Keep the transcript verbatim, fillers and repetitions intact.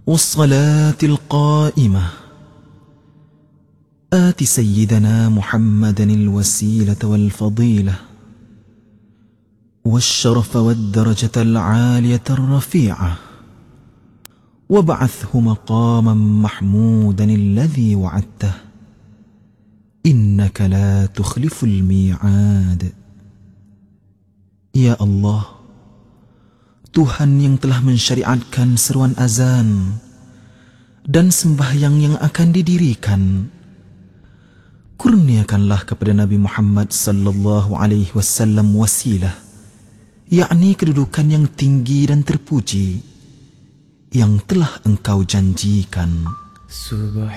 والصلاة القائمة آت سيدنا محمدا الوسيلة والفضيلة والشرف والدرجة العالية الرفيعة وابعثه مقاما محمودا الذي وعدته إنك لا تخلف الميعاد. Ya Allah, Tuhan yang telah mensyariatkan seruan azan dan sembahyang yang akan didirikan, kurniakanlah kepada Nabi Muhammad sallallahu alaihi wasallam wasilah, yakni kedudukan yang tinggi dan terpuji yang telah Engkau janjikan. Subhan